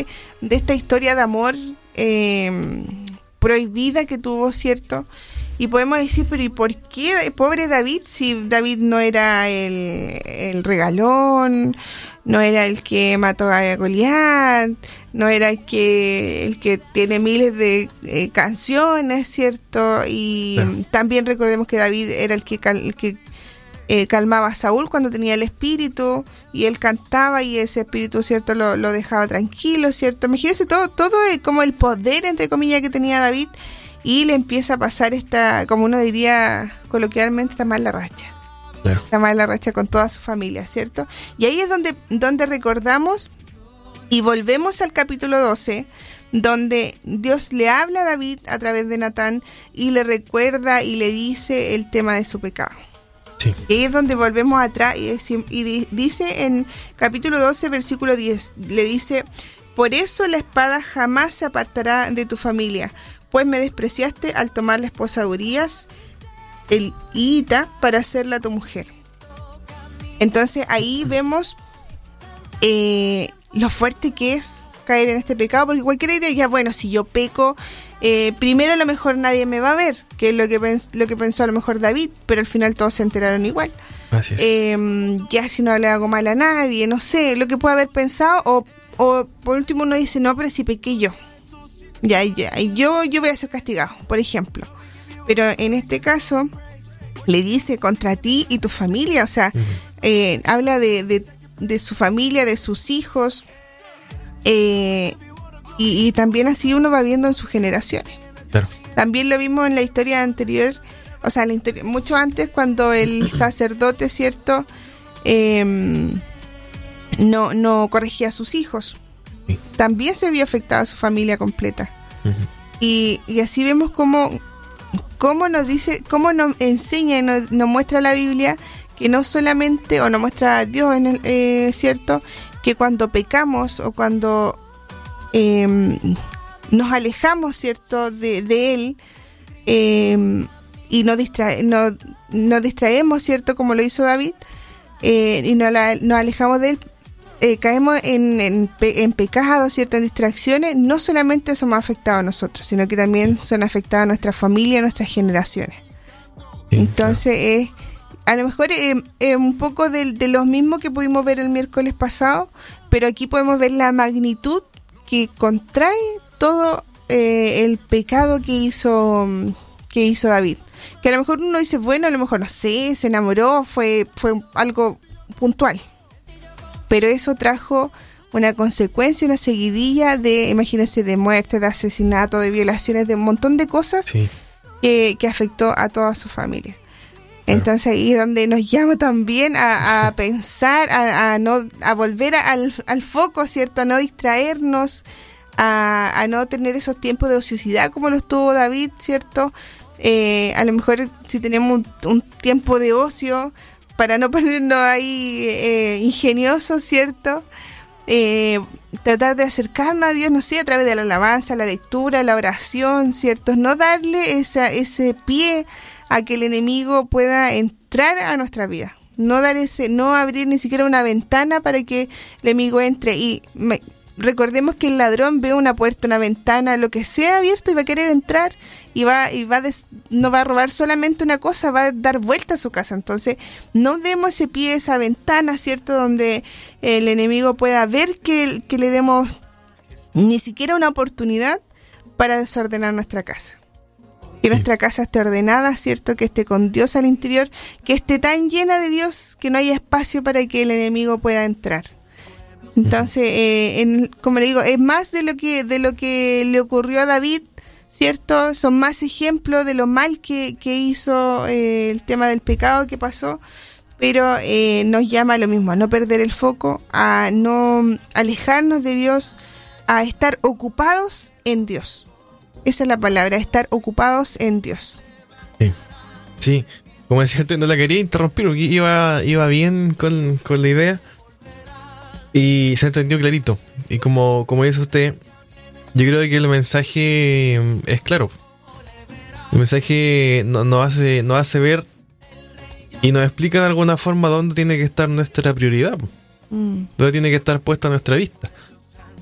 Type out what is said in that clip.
de esta historia de amor prohibida que tuvo, ¿cierto? Y podemos decir, pero ¿y por qué pobre David? Si David no era el regalón, no era el que mató a Goliat, no era el que tiene miles de canciones, ¿cierto? Y también recordemos que David era el que calmaba a Saúl cuando tenía el espíritu, y él cantaba y ese espíritu, ¿cierto? Lo dejaba tranquilo, ¿cierto? Imagínense todo como el poder, entre comillas, que tenía David, y le empieza a pasar esta, como uno diría coloquialmente, esta mala racha. Claro. Esta mala racha con toda su familia, ¿cierto? Y ahí es donde recordamos y volvemos al capítulo 12, donde Dios le habla a David a través de Natán y le recuerda y le dice el tema de su pecado. Sí. Y ahí es donde volvemos atrás y dice en capítulo 12, versículo 10, le dice: por eso la espada jamás se apartará de tu familia, pues me despreciaste al tomar la esposa de Urías, el hitita, para hacerla tu mujer. Entonces ahí vemos lo fuerte que es caer en este pecado, porque cualquiera diría, ya bueno, si yo peco, primero a lo mejor nadie me va a ver, que es lo que pensó a lo mejor David, pero al final todos se enteraron igual. Así es. Ya si no le hago mal a nadie, no sé, lo que puede haber pensado, o por último uno dice, no, pero si pequé yo. Yo voy a ser castigado, por ejemplo. Pero en este caso le dice contra ti y tu familia, o sea, habla de su familia, de sus hijos, y también así uno va viendo en sus generaciones. Claro. También lo vimos en la historia anterior, o sea, mucho antes, cuando el sacerdote, ¿cierto? No corregía a sus hijos. Sí. También se vio afectada a su familia completa. Y así vemos cómo nos dice, cómo nos enseña y nos muestra la Biblia que no solamente, o nos muestra a Dios, ¿cierto? Que cuando pecamos o cuando nos alejamos, ¿cierto? de Él, y nos distraemos, ¿cierto? Como lo hizo David, y nos alejamos de Él, caemos en pecado, ¿cierto? En distracciones. No solamente somos afectados a nosotros, sino que también son afectadas a nuestra familia, a nuestras generaciones. Sí, entonces, claro. A lo mejor un poco de los mismos que pudimos ver el miércoles pasado, pero aquí podemos ver la magnitud que contrae todo el pecado que hizo David. Que a lo mejor uno dice, bueno, a lo mejor no sé, se enamoró, fue algo puntual. Pero eso trajo una consecuencia, una seguidilla de, imagínense, de muerte, de asesinato, de violaciones, de un montón de cosas, sí, que afectó a toda su familia. Claro. Entonces ahí es donde nos llama también a pensar, a volver al foco, ¿cierto? A no distraernos, a no tener esos tiempos de ociosidad como los tuvo David, ¿cierto? A lo mejor si tenemos un tiempo de ocio, para no ponernos ahí ingeniosos, ¿cierto? Tratar de acercarnos a Dios, no sé, a través de la alabanza, la lectura, la oración, ¿cierto? No darle ese pie a que el enemigo pueda entrar a nuestra vida. No abrir ni siquiera una ventana para que el enemigo entre. Y recordemos que el ladrón ve una puerta, una ventana, lo que sea abierto, y va a querer entrar y no va a robar solamente una cosa, va a dar vuelta a su casa. Entonces no demos ese pie, esa ventana, ¿cierto? Donde el enemigo pueda ver que le demos ni siquiera una oportunidad para desordenar nuestra casa. Que nuestra casa esté ordenada, ¿cierto? Que esté con Dios al interior, que esté tan llena de Dios que no haya espacio para que el enemigo pueda entrar. Entonces, como le digo, es más de lo que le ocurrió a David, ¿cierto? Son más ejemplos de lo mal que hizo, el tema del pecado que pasó, pero nos llama a lo mismo, a no perder el foco, a no alejarnos de Dios, a estar ocupados en Dios. Esa es la palabra, estar ocupados en Dios. Sí. Como decía antes, no la quería interrumpir porque iba bien con la idea. Y se entendió clarito. Y como dice usted, yo creo que el mensaje es claro. El mensaje nos hace ver y nos explica de alguna forma dónde tiene que estar nuestra prioridad, dónde tiene que estar puesta nuestra vista.